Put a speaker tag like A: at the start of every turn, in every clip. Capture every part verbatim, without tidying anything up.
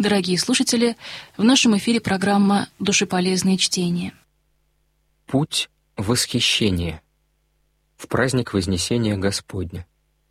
A: Дорогие слушатели, в нашем эфире программа «Душеполезные чтения».
B: Путь восхищения в праздник Вознесения Господня.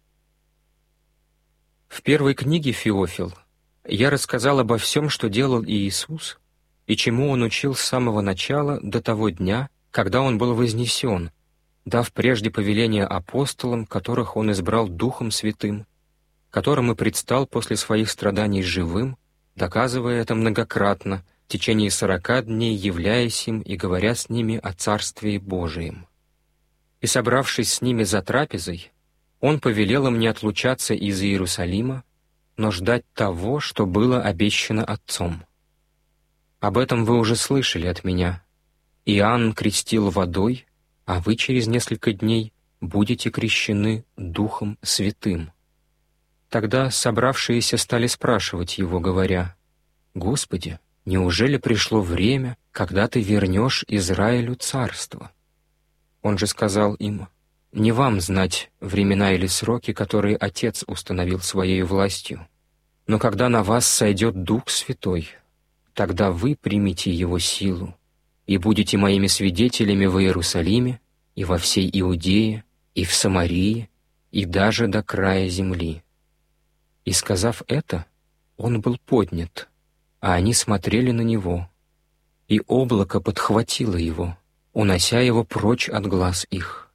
B: В первой книге «Феофил» я рассказал обо всем, что делал Иисус, и чему Он учил с самого начала до того дня, когда Он был вознесен, дав прежде повеление апостолам, которых Он избрал Духом Святым, которым и предстал после своих страданий живым, доказывая это многократно, в течение сорока дней являясь им и говоря с ними о Царстве Божием. И, собравшись с ними за трапезой, Он повелел им не отлучаться из Иерусалима, но ждать того, что было обещано Отцом. Об этом вы уже слышали от меня. Иоанн крестил водой, а вы через несколько дней будете крещены Духом Святым. Тогда собравшиеся стали спрашивать его, говоря: «Господи, неужели пришло время, когда Ты вернешь Израилю царство?» Он же сказал им: «Не вам знать времена или сроки, которые Отец установил Своей властью, но когда на вас сойдет Дух Святой, тогда вы примете Его силу и будете моими свидетелями в Иерусалиме и во всей Иудее, и в Самарии, и даже до края земли». И, сказав это, Он был поднят, а они смотрели на Него, и облако подхватило Его, унося Его прочь от глаз их.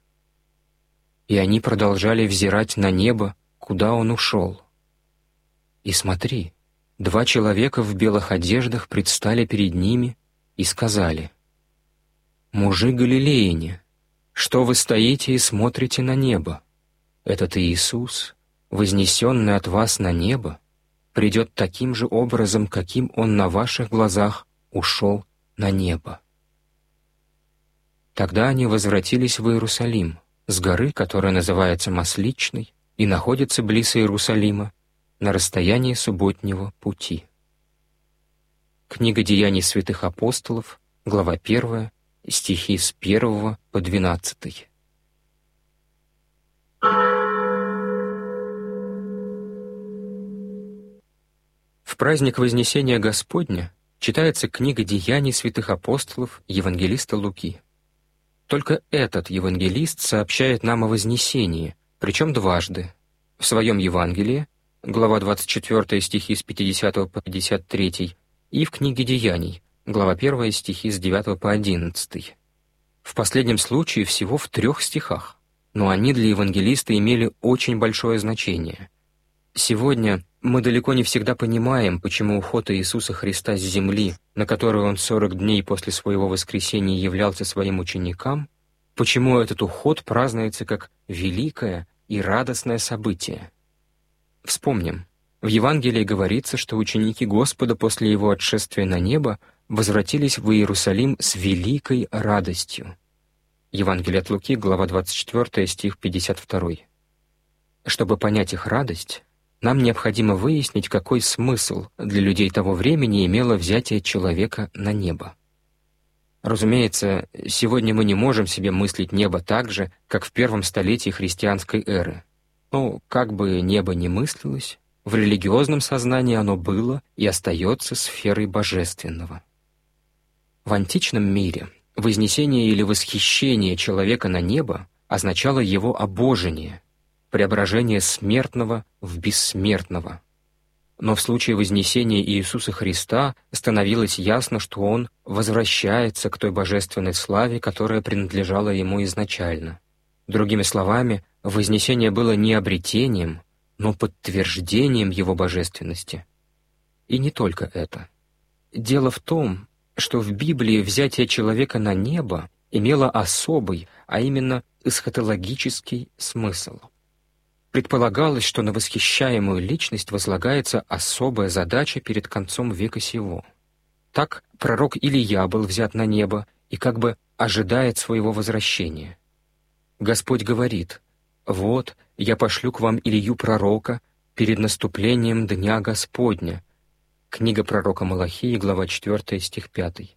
B: И они продолжали взирать на небо, куда Он ушел. И смотри, два человека в белых одеждах предстали перед ними и сказали: «Мужи галилеяне, что вы стоите и смотрите на небо? Этот Иисус, вознесенный от вас на небо, придет таким же образом, каким Он на ваших глазах ушел на небо». Тогда они возвратились в Иерусалим, с горы, которая называется Масличной и находится близ Иерусалима, на расстоянии субботнего пути. Книга Деяний святых апостолов, глава первая, стихи с первого по двенадцатый. В праздник Вознесения Господня читается книга Деяний святых апостолов евангелиста Луки. Только этот евангелист сообщает нам о Вознесении, причем дважды. В своем Евангелии, глава двадцать четвёртая, стихи с пятидесятого по пятьдесят третий, и в книге Деяний, глава первая, стихи с девятого по одиннадцатый. В последнем случае всего в трех стихах, но они для евангелиста имели очень большое значение. Сегодня мы далеко не всегда понимаем, почему уход Иисуса Христа с земли, на которую Он сорок дней после Своего воскресения являлся Своим ученикам, почему этот уход празднуется как великое и радостное событие. Вспомним, в Евангелии говорится, что ученики Господа после Его отшествия на небо возвратились в Иерусалим с великой радостью. Евангелие от Луки, глава двадцать четвёртая, стих пятьдесят второй. Чтобы понять их радость, нам необходимо выяснить, какой смысл для людей того времени имело взятие человека на небо. Разумеется, сегодня мы не можем себе мыслить небо так же, как в первом столетии христианской эры. Но как бы небо ни мыслилось, в религиозном сознании оно было и остается сферой божественного. В античном мире вознесение или восхищение человека на небо означало его обожение, преображение смертного в бессмертного. Но в случае вознесения Иисуса Христа становилось ясно, что Он возвращается к той божественной славе, которая принадлежала Ему изначально. Другими словами, вознесение было не обретением, но подтверждением Его божественности. И не только это. Дело в том, что в Библии взятие человека на небо имело особый, а именно эсхатологический смысл. Предполагалось, что на восхищаемую личность возлагается особая задача перед концом века сего. Так пророк Илия был взят на небо и как бы ожидает своего возвращения. Господь говорит: «Вот, я пошлю к вам Илью пророка перед наступлением Дня Господня». Книга пророка Малахии, глава четвёртая, стих пятый.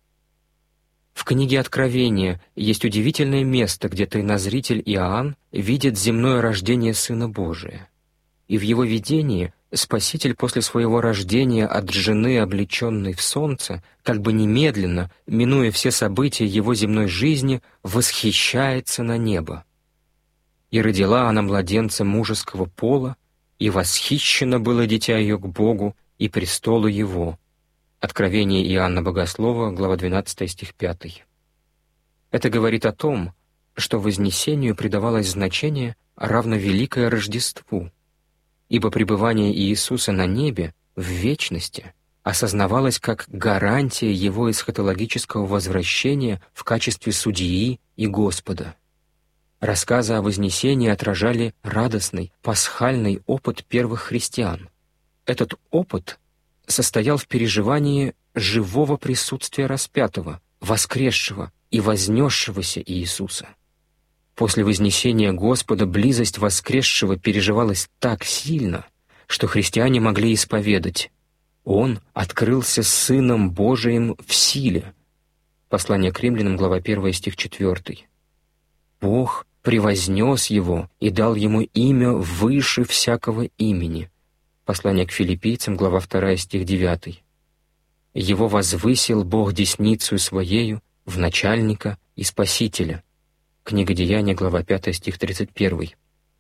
B: В книге Откровения есть удивительное место, где тайнозритель Иоанн видит земное рождение Сына Божия. И в его видении Спаситель после своего рождения от жены, облеченной в солнце, как бы немедленно, минуя все события его земной жизни, восхищается на небо. «И родила она младенца мужеского пола, и восхищено было дитя ее к Богу и престолу его». Откровение Иоанна Богослова, глава двенадцатая, стих пятый. Это говорит о том, что вознесению придавалось значение, равно великое Рождеству, ибо пребывание Иисуса на небе в вечности осознавалось как гарантия Его эсхатологического возвращения в качестве судьи и Господа. Рассказы о вознесении отражали радостный, пасхальный опыт первых христиан. Этот опыт состоял в переживании живого присутствия распятого, воскресшего и вознесшегося Иисуса. После вознесения Господа близость воскресшего переживалась так сильно, что христиане могли исповедать: «Он открылся Сыном Божиим в силе». Послание к Римлянам, глава первая, стих четвёртый. «Бог превознес Его и дал Ему имя выше всякого имени». Послание к Филиппийцам, глава вторая, стих девятый. «Его возвысил Бог десницею Своею в начальника и Спасителя». Книга Деяния, глава пятая, стих тридцать первый.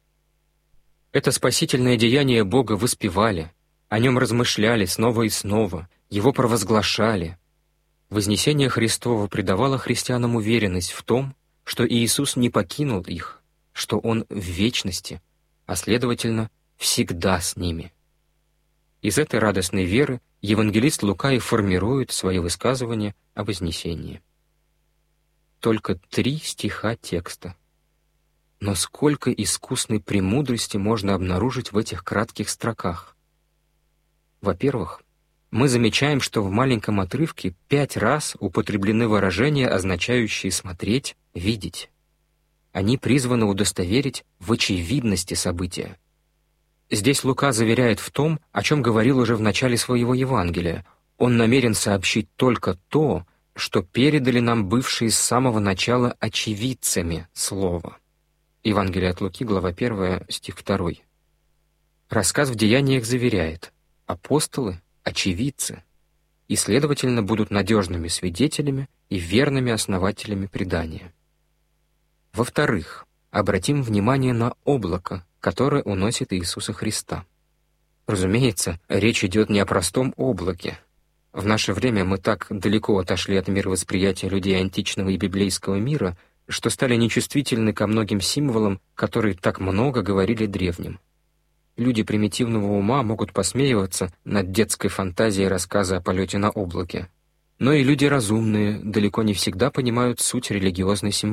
B: Это спасительное деяние Бога воспевали, о нем размышляли снова и снова, его провозглашали. Вознесение Христово придавало христианам уверенность в том, что Иисус не покинул их, что Он в вечности, а следовательно, всегда с ними. Из этой радостной веры евангелист Лука и формирует свои высказывания о вознесении. Только три стиха текста. Но сколько искусной премудрости можно обнаружить в этих кратких строках. Во-первых, мы замечаем, что в маленьком отрывке пять раз употреблены выражения, означающие «смотреть», «видеть». Они призваны удостоверить в очевидности события. Здесь Лука заверяет в том, о чем говорил уже в начале своего Евангелия. Он намерен сообщить только то, что передали нам бывшие с самого начала очевидцами слова. Евангелие от Луки, глава первая, стих второй. Рассказ в Деяниях заверяет: апостолы — очевидцы, и, следовательно, будут надежными свидетелями и верными основателями предания. Во-вторых, обратим внимание на облако, которое уносит Иисуса Христа. Разумеется, речь идет не о простом облаке. В наше время мы так далеко отошли от мировосприятия людей античного и библейского мира, что стали нечувствительны ко многим символам, которые так много говорили древним. Люди примитивного ума могут посмеиваться над детской фантазией рассказа о полете на облаке. Но и люди разумные далеко не всегда понимают суть религиозной символики.